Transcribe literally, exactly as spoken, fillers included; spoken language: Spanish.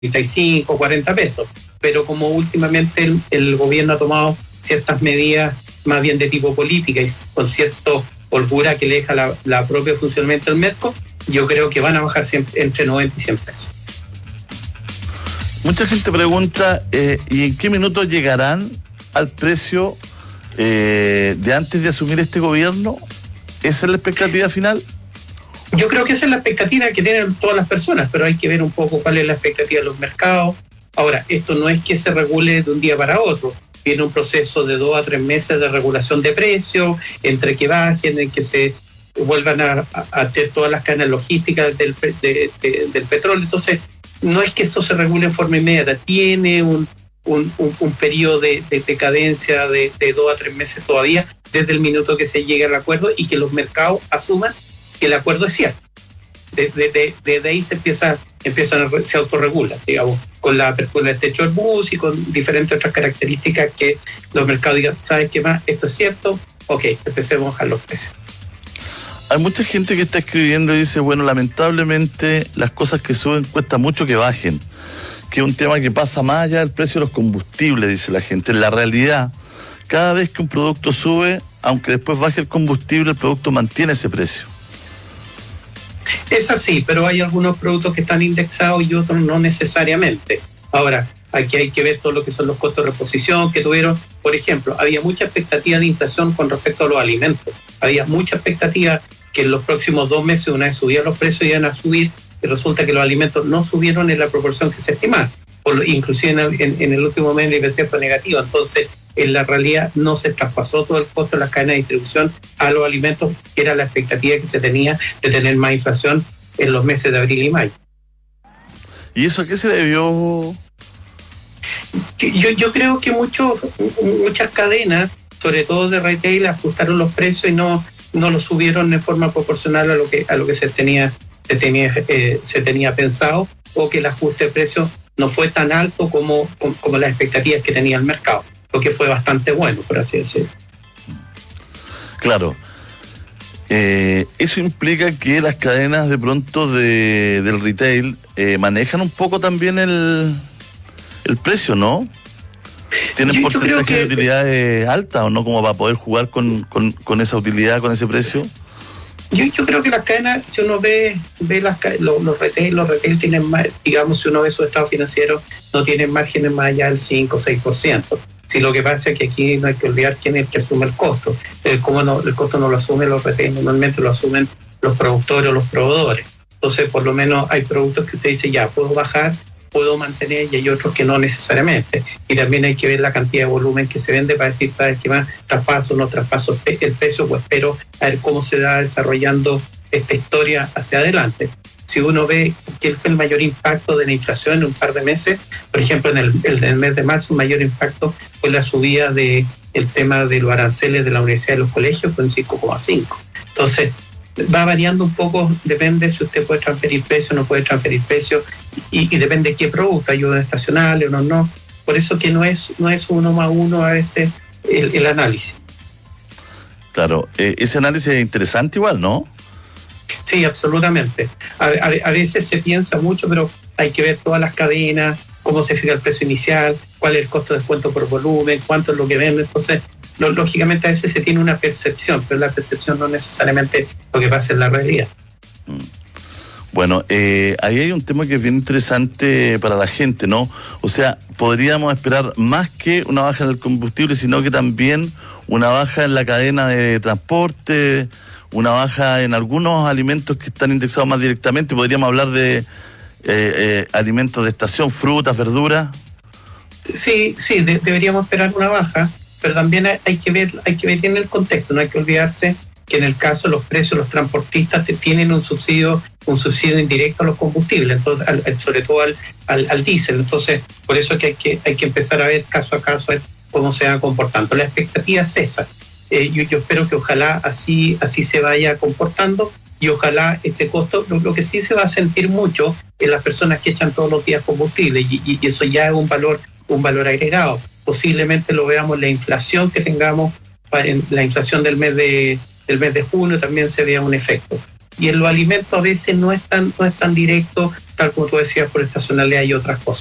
treinta y cinco, cuarenta pesos. Pero como últimamente el, el gobierno ha tomado ciertas medidas más bien de tipo política y con cierto holgura que le deja la, la propia funcionamiento del mercado, yo creo que van a bajar siempre entre noventa y cien pesos. Mucha gente pregunta, eh, ¿y en qué minutos llegarán al precio eh, de antes de asumir este gobierno? ¿Esa es la expectativa final? Yo creo que esa es la expectativa que tienen todas las personas, pero hay que ver un poco cuál es la expectativa de los mercados. Ahora, esto no es que se regule de un día para otro. Viene un proceso de dos a tres meses de regulación de precios, entre que bajen, en que se vuelvan a, a tener todas las cadenas logísticas del, de, de, del petróleo. Entonces, no es que esto se regule en forma inmediata, tiene un, un, un, un periodo de, de decadencia de, de dos a tres meses todavía, desde el minuto que se llegue al acuerdo y que los mercados asuman que el acuerdo es cierto. Desde de, de, de ahí se empieza, empiezan a, se autorregula, digamos, con la apertura del techo del bus y con diferentes otras características que los mercados digan, ¿sabes qué más? Esto es cierto, ok, empecemos a bajar los precios. Hay mucha gente que está escribiendo y dice, bueno, lamentablemente las cosas que suben cuesta mucho que bajen, que es un tema que pasa más allá del precio de los combustibles, dice la gente. En la realidad, cada vez que un producto sube, aunque después baje el combustible, el producto mantiene ese precio. Es así, pero hay algunos productos que están indexados y otros no necesariamente. Ahora, aquí hay que ver todo lo que son los costos de reposición que tuvieron. Por ejemplo, había mucha expectativa de inflación con respecto a los alimentos. Había mucha expectativa que en los próximos dos meses, una vez subían los precios, iban a subir, y resulta que los alimentos no subieron en la proporción que se estimaba. Por, inclusive en el, en, en el último mes el I P C fue negativo. Entonces, en la realidad no se traspasó todo el costo de las cadenas de distribución a los alimentos, que era la expectativa que se tenía de tener más inflación en los meses de abril y mayo. ¿Y eso a qué se debió? Yo, yo creo que muchos, muchas cadenas, sobre todo de retail, ajustaron los precios y no, no los subieron de forma proporcional a lo que, a lo que se tenía, se tenía, eh, se tenía pensado, o que el ajuste de precios no fue tan alto como, como, como las expectativas que tenía el mercado, lo que fue bastante bueno, por así decirlo. Claro. Eh, eso implica que las cadenas de pronto de, del retail eh, manejan un poco también el, el precio, ¿no? ¿Tienen yo, porcentaje yo que, de utilidades altas o no, como para poder jugar con, con, con esa utilidad, con ese precio? Yo, yo creo que las cadenas, si uno ve, ve las, los, los retail, los retail tienen más, digamos, si uno ve su estado financiero, no tienen márgenes más allá del cinco o seis por ciento. Si lo que pasa es que aquí no hay que olvidar quién es el que asume el costo. El, como no, el costo no lo asumen los retail, normalmente lo asumen los productores o los proveedores. Entonces, por lo menos hay productos que usted dice, ya, puedo bajar, puedo mantener, y hay otros que no necesariamente. Y también hay que ver la cantidad de volumen que se vende para decir, ¿sabes qué más? Traspaso, no traspaso el precio, pues espero a ver cómo se va desarrollando esta historia hacia adelante. Si uno ve que fue el mayor impacto de la inflación en un par de meses, por ejemplo, en el, en el mes de marzo, el mayor impacto fue la subida del tema de los aranceles de la universidad y los colegios, fue en cinco coma cinco. Entonces, va variando un poco, depende si usted puede transferir precio o no puede transferir precio, y, y depende de qué producto, ayudas estacionales o no, no. Por eso que no es, no es uno más uno a veces el, el análisis. Claro, eh, ese análisis es interesante igual, ¿no? Sí, absolutamente. A, a, a veces se piensa mucho, pero hay que ver todas las cadenas, cómo se fija el precio inicial, cuál es el costo de descuento por volumen, cuánto es lo que vende. Entonces, lo, lógicamente a veces se tiene una percepción, pero la percepción no necesariamente lo que pasa en la realidad. Bueno, eh, ahí hay un tema que es bien interesante para la gente, ¿no? O sea, podríamos esperar más que una baja en el combustible, sino que también una baja en la cadena de transporte, una baja en algunos alimentos que están indexados más directamente. Podríamos hablar de eh, eh, alimentos de estación, frutas, verduras. Sí, sí, de, deberíamos esperar una baja, pero también hay, hay que ver, hay que ver en el contexto, no hay que olvidarse que en el caso de los precios, los transportistas te tienen un subsidio, un subsidio indirecto a los combustibles, entonces al, al, sobre todo al, al, al diésel. Entonces, por eso es que hay, que hay que empezar a ver caso a caso a ver cómo se va comportando. La expectativa es esa. Eh, yo, yo espero que ojalá así, así se vaya comportando, y ojalá este costo, lo, lo que sí se va a sentir mucho en las personas que echan todos los días combustible, y, y, y eso ya es un valor, un valor agregado. Posiblemente lo veamos en la inflación que tengamos, en la inflación del mes de, del mes de junio también se vea un efecto. y en los alimentos a veces no es tan, no es tan directo, tal como tú decías, por estacionalidad y otras cosas.